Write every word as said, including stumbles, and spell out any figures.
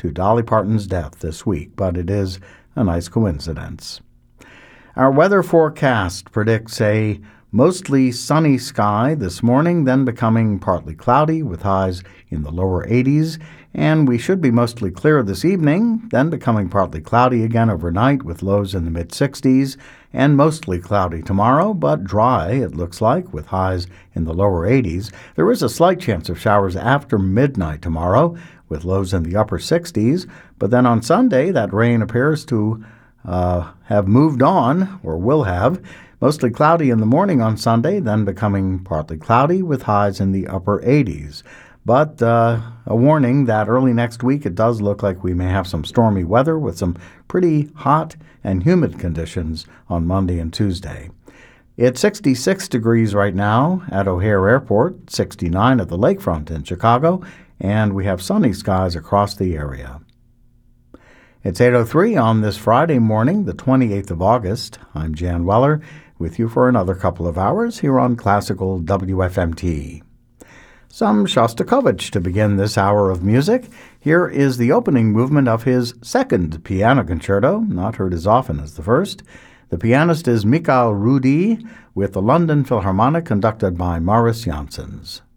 to Dolly Parton's death this week, but it is a nice coincidence. Our weather forecast predicts a mostly sunny sky this morning, then becoming partly cloudy with highs in the lower eighties, and we should be mostly clear this evening, then becoming partly cloudy again overnight with lows in the mid-sixties, and mostly cloudy tomorrow, but dry, it looks like, with highs in the lower eighties. There is a slight chance of showers after midnight tomorrow, with lows in the upper sixties, but then on Sunday, that rain appears to uh, have moved on, or will have. Mostly cloudy in the morning on Sunday, then becoming partly cloudy with highs in the upper eighties. But uh, a warning that early next week it does look like we may have some stormy weather with some pretty hot and humid conditions on Monday and Tuesday. It's sixty-six degrees right now at O'Hare Airport, sixty-nine at the lakefront in Chicago, and we have sunny skies across the area. It's eight oh three on this Friday morning, the twenty-eighth of August. I'm Jan Weller, with you for another couple of hours here on Classical W F M T. Some Shostakovich to begin this hour of music. Here is the opening movement of his second piano concerto, not heard as often as the first. The pianist is Mikael Rudi, with the London Philharmonic conducted by Maurice Janssens.